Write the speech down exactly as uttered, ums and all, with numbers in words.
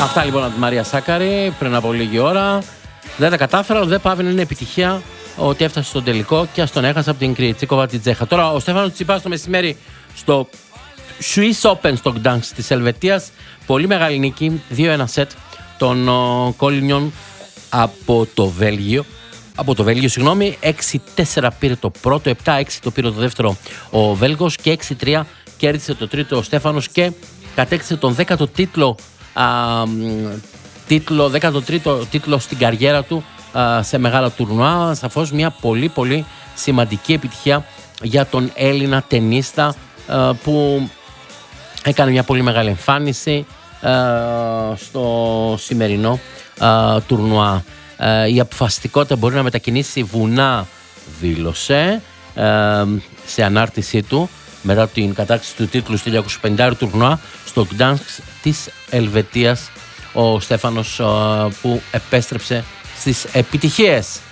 Αυτά λοιπόν από τη Μαρία Σάκαρη πριν από λίγη ώρα. Δεν τα κατάφερα, αλλά δεν πάβει να είναι επιτυχία ότι έφτασε στον τελικό και ας τον έχασε από την Κρυτσίκοβα την Τσέχα. Τώρα ο Στέφανος Τσιπάς το μεσημέρι στο Swiss Open στο Gdansk της Ελβετίας. Πολύ μεγάλη νίκη, δύο ένα σετ των Κόλινιον από το Βέλγιο. Από το Βέλγιο, συγγνώμη, έξι τέσσερα πήρε το πρώτο, επτά έξι το πήρε το δεύτερο ο Βέλγος και έξι τρία κέρδισε το τρίτο ο Στέφανος και κατέκτησε τον δέκατο τίτλο, α, τίτλο δέκατο τρίτο τίτλο στην καριέρα του α, σε μεγάλα τουρνουά. Σαφώς μια πολύ πολύ σημαντική επιτυχία για τον Έλληνα τενίστα α, που έκανε μια πολύ μεγάλη εμφάνιση α, στο σημερινό α, τουρνουά. Η αποφασιστικότητα μπορεί να μετακινήσει βουνά, δήλωσε σε ανάρτησή του μετά την κατάκτηση του τίτλου στο χίλια εννιακόσια πενήντα τουρνουά στο Gdansk της Ελβετίας ο Στέφανος, που επέστρεψε στις επιτυχίες.